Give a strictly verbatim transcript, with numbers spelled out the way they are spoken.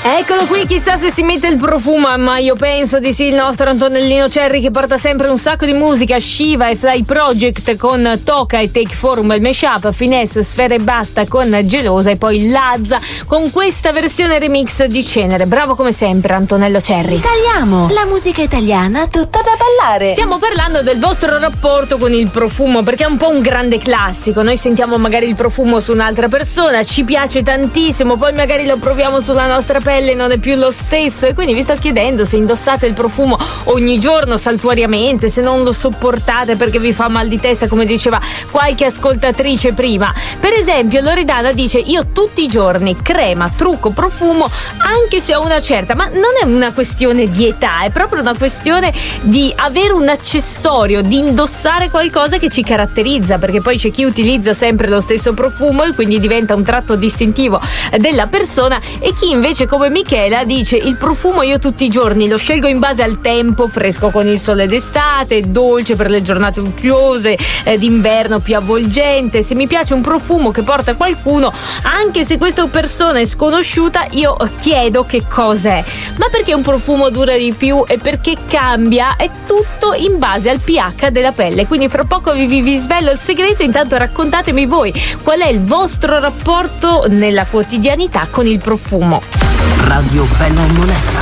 Eccolo qui, chissà se si mette il profumo, ma io penso di sì. Il nostro Antonellino Cerri, che porta sempre un sacco di musica, Shiva e Fly Project con Toca e Take Form, il mashup, Finesse, Sfera e Basta con Gelosa, e poi Lazza con questa versione remix di Cenere. Bravo come sempre Antonello Cerri. Tagliamo la musica italiana tutta da ballare. Stiamo parlando del vostro rapporto con il profumo, perché è un po' un grande classico. Noi sentiamo magari il profumo su un'altra persona, ci piace tantissimo, poi magari lo proviamo sulla nostra pelle, non è più lo stesso, e quindi vi sto chiedendo se indossate il profumo ogni giorno saltuariamente, se non lo sopportate perché vi fa mal di testa, come diceva qualche ascoltatrice prima. Per esempio Loredana dice: io tutti i giorni crema, trucco, profumo, anche se ho una certa, ma non è una questione di età, è proprio una questione di avere un accessorio, di indossare qualcosa che ci caratterizza, perché poi c'è chi utilizza sempre lo stesso profumo e quindi diventa un tratto distintivo della persona, e chi invece come Michela dice: il profumo io tutti i giorni lo scelgo in base al tempo, fresco con il sole d'estate, dolce per le giornate ucchiose, eh, d'inverno più avvolgente. Se mi piace un profumo che porta qualcuno, anche se questa persona è sconosciuta, io chiedo che cos'è. Ma perché un profumo dura di più e perché cambia? È tutto in base al pH della pelle. Quindi fra poco vi, vi, vi svelo il segreto. Intanto raccontatemi voi qual è il vostro rapporto nella quotidianità con il profumo. Radio Bella e Monella.